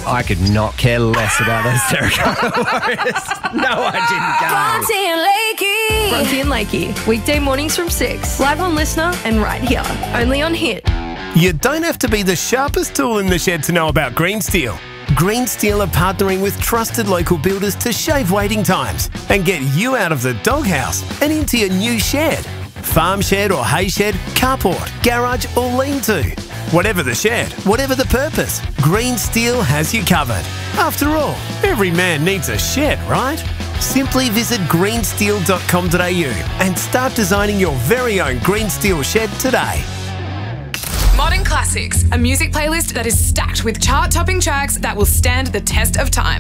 I could not care less about those Terracotta Warriors. No, I didn't go. Bronte and Lakey. Weekday mornings from 6. Live on Listener and right here. Only on Hit. You don't have to be the sharpest tool in the shed to know about Green Steel. Green Steel are partnering with trusted local builders to shave waiting times and get you out of the doghouse and into your new shed. Farm shed or hay shed, carport, garage or lean-to. Whatever the shed, whatever the purpose, Green Steel has you covered. After all, every man needs a shed, right? Simply visit greensteel.com.au and start designing your very own Green Steel shed today. Modern Classics, a music playlist that is stacked with chart-topping tracks that will stand the test of time.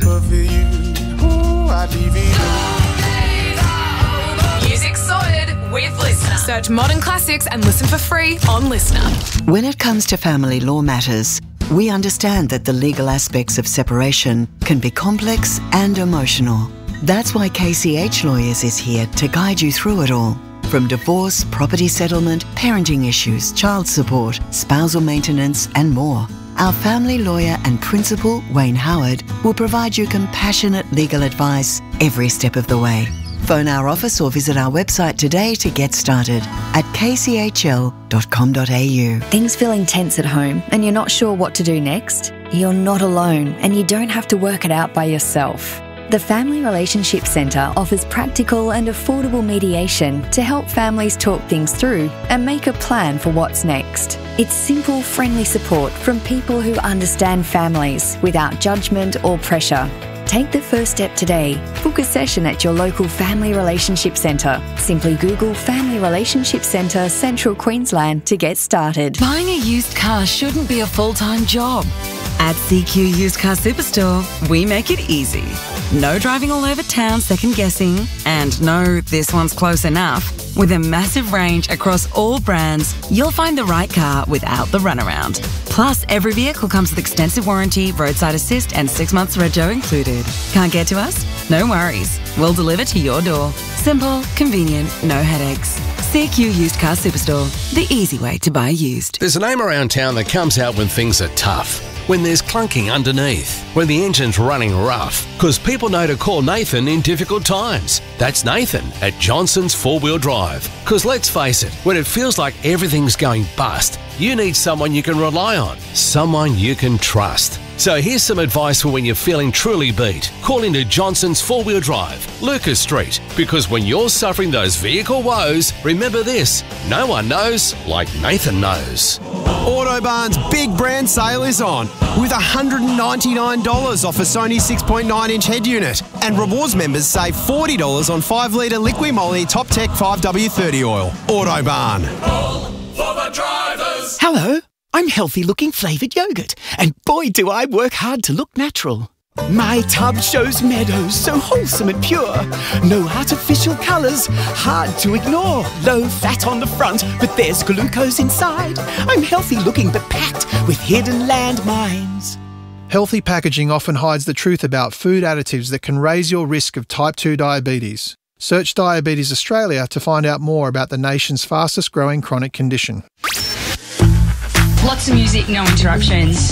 Music sorted with Listener. Search Modern Classics and listen for free on Listener. When it comes to family law matters, we understand that the legal aspects of separation can be complex and emotional. That's why KCH Lawyers is here to guide you through it all. From divorce, property settlement, parenting issues, child support, spousal maintenance, and more. Our family lawyer and principal, Wayne Howard, will provide you compassionate legal advice every step of the way. Phone our office or visit our website today to get started at kchl.com.au. Things feeling tense at home and you're not sure what to do next? You're not alone and you don't have to work it out by yourself. The Family Relationship Centre offers practical and affordable mediation to help families talk things through and make a plan for what's next. It's simple, friendly support from people who understand families without judgment or pressure. Take the first step today. Book a session at your local Family Relationship Centre. Simply Google Family Relationship Centre Central Queensland to get started. Buying a used car shouldn't be a full-time job. At CQ Used Car Superstore, we make it easy. No driving all over town second-guessing, and no, this one's close enough. With a massive range across all brands, you'll find the right car without the runaround. Plus, every vehicle comes with extensive warranty, roadside assist and 6 months rego included. Can't get to us? No worries. We'll deliver to your door. Simple, convenient, no headaches. CQ Used Car Superstore, the easy way to buy used. There's a name around town that comes out when things are tough. When there's clunking underneath, when the engine's running rough, because people know to call Nathan in difficult times. That's Nathan at Johnson's 4-Wheel Drive. Because let's face it, when it feels like everything's going bust, you need someone you can rely on, someone you can trust. So here's some advice for when you're feeling truly beat. Call into Johnson's 4-Wheel Drive, Lucas Street, because when you're suffering those vehicle woes, remember this, no one knows like Nathan knows. Autobarn's big brand sale is on with $199 off a Sony 6.9-inch head unit, and rewards members save $40 on 5-litre Liqui Moly Top Tech 5W30 oil. Autobarn. All for the drivers. Hello, I'm healthy looking flavoured yogurt, and boy do I work hard to look natural. My tub shows meadows so wholesome and pure. No artificial colours, hard to ignore. Low fat on the front, but there's glucose inside. I'm healthy looking but packed with hidden landmines. Healthy packaging often hides the truth about food additives that can raise your risk of type 2 diabetes. Search Diabetes Australia to find out more about the nation's fastest growing chronic condition. Lots of music, no interruptions.